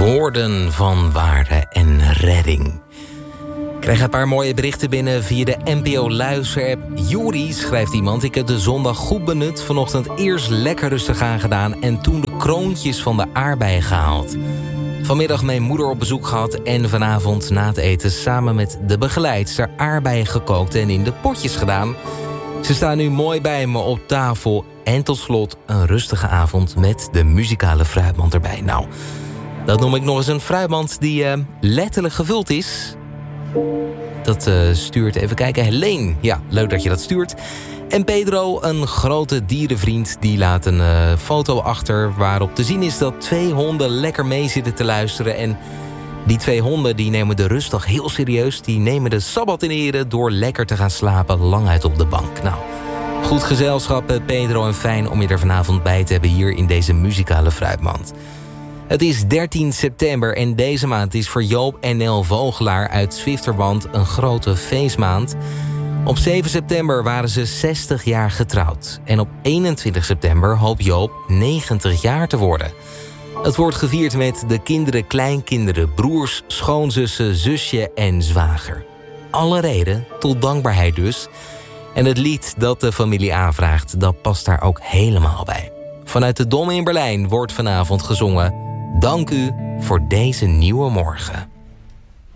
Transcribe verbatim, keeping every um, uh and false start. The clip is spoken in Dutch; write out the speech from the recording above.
Woorden van waarde en redding. Ik krijg een paar mooie berichten binnen via de N P O Luister-app. Juri, schrijft iemand, ik heb de zondag goed benut. Vanochtend eerst lekker rustig aangedaan en toen de kroontjes van de aardbeien gehaald. Vanmiddag mijn moeder op bezoek gehad en vanavond na het eten samen met de begeleidster aardbeien gekookt en in de potjes gedaan. Ze staan nu mooi bij me op tafel. En tot slot een rustige avond met de muzikale fruitmand erbij. Nou, dat noem ik nog eens een fruitmand die uh, letterlijk gevuld is. Dat uh, stuurt, even kijken, Helene. Ja, leuk dat je dat stuurt. En Pedro, een grote dierenvriend, die laat een uh, foto achter waarop te zien is dat twee honden lekker mee zitten te luisteren. En die twee honden die nemen de rustdag heel serieus. Die nemen de sabbat in ere door lekker te gaan slapen lang uit op de bank. Nou, goed gezelschap, Pedro, en fijn om je er vanavond bij te hebben hier in deze muzikale fruitmand. Het is dertien september en deze maand is voor Joop en Nel Vogelaar uit Zwifterband een grote feestmaand. Op zeven september waren ze zestig jaar getrouwd. En op eenentwintig september hoopt Joop negentig jaar te worden. Het wordt gevierd met de kinderen, kleinkinderen, broers, schoonzussen, zusje en zwager. Alle reden tot dankbaarheid dus. En het lied dat de familie aanvraagt, dat past daar ook helemaal bij. Vanuit de Dom in Berlijn wordt vanavond gezongen: Dank u voor deze nieuwe morgen.